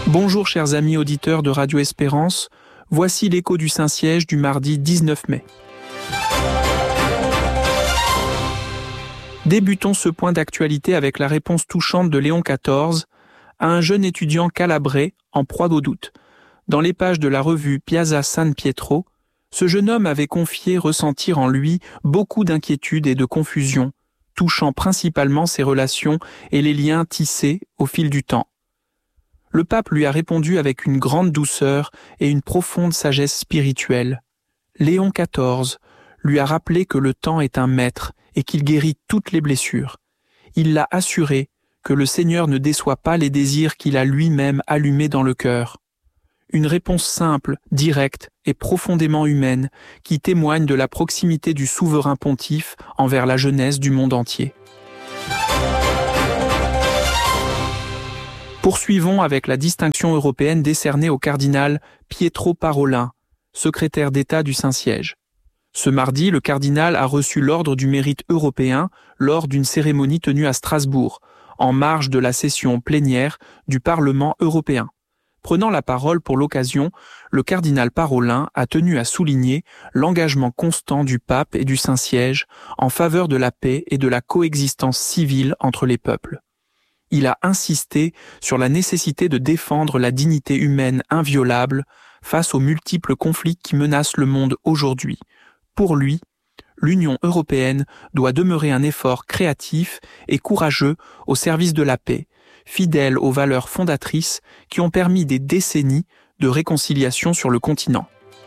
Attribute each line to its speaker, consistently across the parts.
Speaker 1: Bonjour chers amis auditeurs de Radio Espérance, voici l'écho du Saint-Siège du mardi 19 mai. Débutons ce point d'actualité avec la réponse touchante de Léon XIV à un jeune étudiant calabré en proie au doute. Dans les pages de la revue Piazza San Pietro, ce jeune homme avait confié ressentir en lui beaucoup d'inquiétude et de confusion, touchant principalement ses relations et les liens tissés au fil du temps. Le pape lui a répondu avec une grande douceur et une profonde sagesse spirituelle. Léon XIV lui a rappelé que le temps est un maître et qu'il guérit toutes les blessures. Il l'a assuré que le Seigneur ne déçoit pas les désirs qu'il a lui-même allumés dans le cœur. Une réponse simple, directe et profondément humaine qui témoigne de la proximité du souverain pontife envers la jeunesse du monde entier. Poursuivons avec la distinction européenne décernée au cardinal Pietro Parolin, secrétaire d'État du Saint-Siège. Ce mardi, le cardinal a reçu l'ordre du mérite européen lors d'une cérémonie tenue à Strasbourg, en marge de la session plénière du Parlement européen. Prenant la parole pour l'occasion, le cardinal Parolin a tenu à souligner l'engagement constant du pape et du Saint-Siège en faveur de la paix et de la coexistence civile entre les peuples. Il a insisté sur la nécessité de défendre la dignité humaine inviolable face aux multiples conflits qui menacent le monde aujourd'hui. Pour lui, l'Union européenne doit demeurer un effort créatif et courageux au service de la paix, fidèle aux valeurs fondatrices qui ont permis des décennies de réconciliation sur le continent.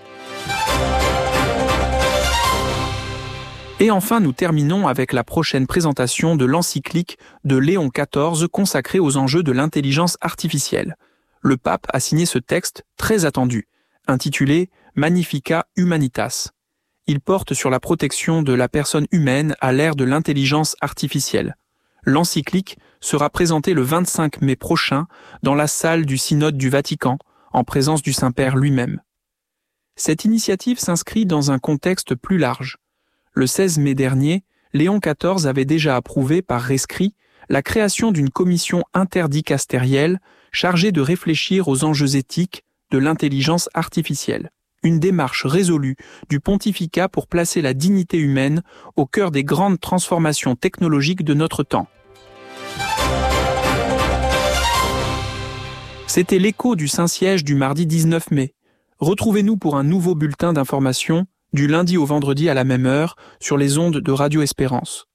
Speaker 1: Et enfin, nous terminons avec la prochaine présentation de l'encyclique de Léon XIV consacrée aux enjeux de l'intelligence artificielle. Le pape a signé ce texte très attendu, intitulé Magnificat Humanitas. Il porte sur la protection de la personne humaine à l'ère de l'intelligence artificielle. L'encyclique sera présentée le 25 mai prochain dans la salle du Synode du Vatican, en présence du Saint-Père lui-même. Cette initiative s'inscrit dans un contexte plus large. Le 16 mai dernier, Léon XIV avait déjà approuvé par rescrit la création d'une commission interdicastérielle chargée de réfléchir aux enjeux éthiques de l'intelligence artificielle. Une démarche résolue du pontificat pour placer la dignité humaine au cœur des grandes transformations technologiques de notre temps. C'était l'écho du Saint-Siège du mardi 19 mai. Retrouvez-nous pour un nouveau bulletin d'information du lundi au vendredi à la même heure sur les ondes de Radio Espérance.